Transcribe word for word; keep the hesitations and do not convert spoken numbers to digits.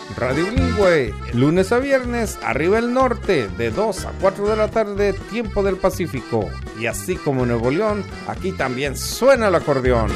Radio Bilingüe, lunes a viernes, arriba el norte, de dos a cuatro de la tarde, tiempo del Pacífico. Y así como en Nuevo León, aquí también suena el acordeón.